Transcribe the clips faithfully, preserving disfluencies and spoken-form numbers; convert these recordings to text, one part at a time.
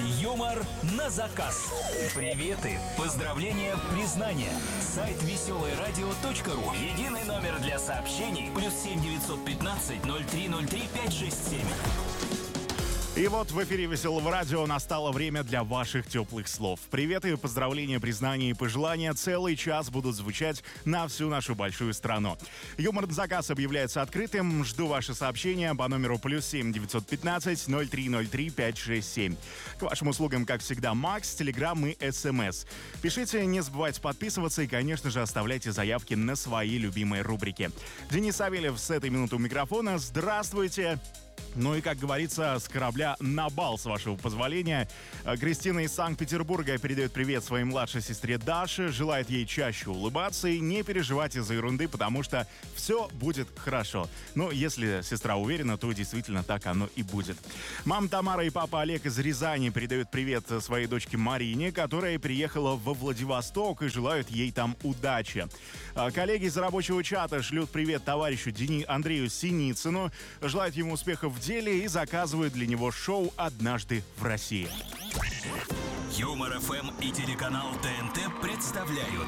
Юмор на заказ. Приветы, поздравления, признания. Сайт веселое радио точка ру. Единый номер для сообщений. Плюс семь девятьсот пятнадцать ноль три ноль три пять шесть семь. И вот в эфире Веселого радио настало время для ваших теплых слов. Приветы, поздравления, признания и пожелания целый час будут звучать на всю нашу большую страну. Юмор на заказ объявляется открытым. Жду ваши сообщения по номеру плюс семь девятьсот пятнадцать ноль три ноль три пять шесть семь. К вашим услугам, как всегда, Макс, Телеграм и СМС. Пишите, не забывайте подписываться и, конечно же, оставляйте заявки на свои любимые рубрики. Денис Савельев с этой минуты у микрофона. Здравствуйте! Ну и, как говорится, с корабля на бал, с вашего позволения. Кристина из Санкт-Петербурга передает привет своей младшей сестре Даше, желает ей чаще улыбаться и не переживать из-за ерунды, потому что все будет хорошо. Ну, если сестра уверена, то действительно так оно и будет. Мама Тамара и папа Олег из Рязани передают привет своей дочке Марине, которая приехала во Владивосток и желают ей там удачи. Коллеги из рабочего чата шлют привет товарищу Дени Андрею Синицыну, желают ему успехов в деле и заказывают для него шоу «Однажды в России». Юмор эф эм и телеканал ТНТ представляют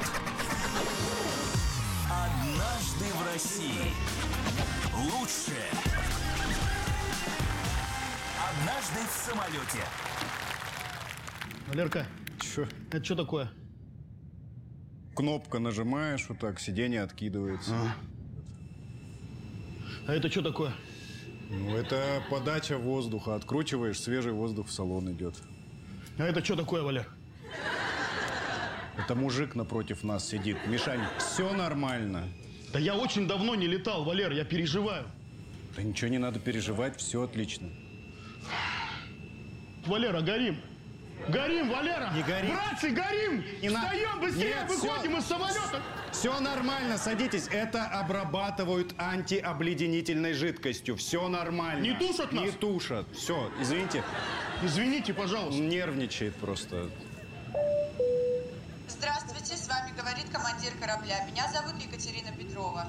«Однажды в России». Лучшее. Однажды в самолете. Валерка, Чё? это что такое? Кнопка нажимаешь, вот так, сиденье откидывается. А, а это что такое? Ну, это подача воздуха. Откручиваешь, свежий воздух в салон идет. А это что такое, Валер? Это мужик напротив нас сидит. Мишань, все нормально. Да я очень давно не летал, Валер, я переживаю. Да ничего не надо переживать, все отлично. Валера, горим. Горим, Валера! Не горим. Братцы, горим! Не Встаем, быстрее Нет, выходим всё. из самолета! Все нормально, садитесь. Это обрабатывают антиобледенительной жидкостью. Все нормально. Не тушат нас? Не тушат. Все, извините, Извините, пожалуйста. нервничает просто. Здравствуйте, с вами говорит командир корабля. Меня зовут Екатерина Петрова.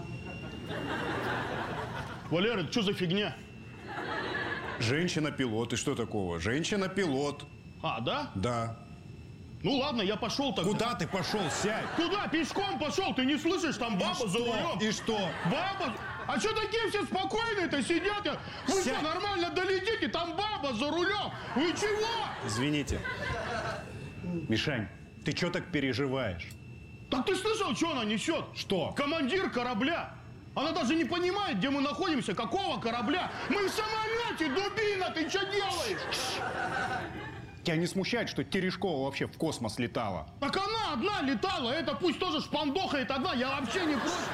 Валера, это что за фигня? Женщина-пилот. И что такого? Женщина-пилот. А, да? Да. Ну ладно, я пошел тогда. Куда ты пошел? Сядь. Куда? Пешком пошел, ты не слышишь? Там баба за рулем. И что? Баба? А что такие все спокойные-то сидят? Вы Сядь. что, нормально долетите? Там баба за рулем. Вы чего? Извините. Мишань, ты что так переживаешь? Так ты слышал, что она несет? Что? Командир корабля. Она даже не понимает, где мы находимся, какого корабля. Мы в самолете, дубина, ты что делаешь? Тебя не смущает, что Терешкова вообще в космос летала? Так она одна летала, это пусть тоже шпандохает одна, я вообще не против.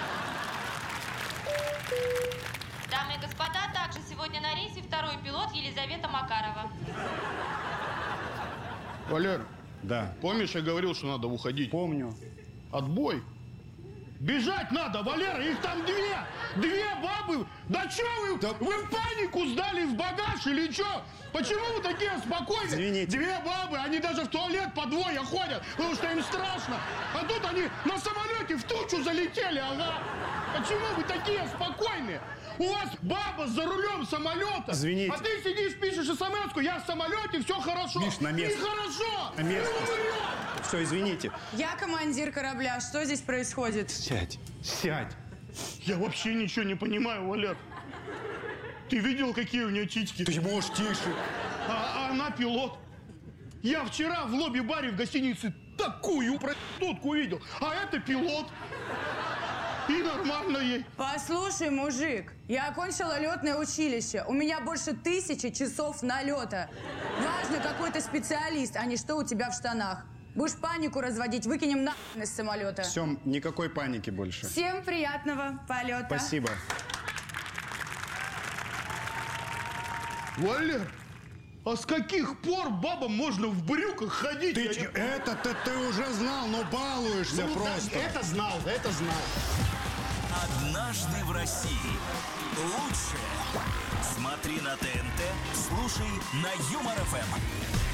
Дамы и господа, также сегодня на рейсе второй пилот Елизавета Макарова. Валер, Да. помнишь, я говорил, что надо уходить? Помню. Отбой. Бежать надо, Валера, их там две! Две бабы! Да что вы? Да- Вы в панику сдали в багаж или что? Почему вы такие спокойные? Извините. Две бабы, они даже в туалет по двое ходят, потому что им страшно. А тут они на самолете в тучу залетели, ага. Почему вы такие спокойные? У вас баба за рулем самолета. Извините. А ты сидишь, пишешь смс-ку, я в самолете, все хорошо. Миш, на место. Нехорошо. На место. Не умрет. Все, извините. Я командир корабля. Что здесь происходит? Сядь. Сядь. Я вообще ничего не понимаю, Валер. Ты видел, какие у нее титьки? Ты можешь тише. А, а она пилот. Я вчера в лобби-баре в гостинице такую проститутку видел. А это пилот. И нормально ей. Послушай, мужик, я окончила летное училище. У меня больше тысячи часов налета. Важно, какой ты специалист, а не что у тебя в штанах. Будешь панику разводить, выкинем на из самолета. Все, никакой паники больше. Всем приятного полета. Спасибо. Валер, а с каких пор бабам можно в брюках ходить? Ты, Я ч- не- это-то ты уже знал, но балуешься Ну, да, просто. это знал, это знал. «Однажды в России». Лучшее. Смотри на ТНТ, слушай на Юмор эф эм.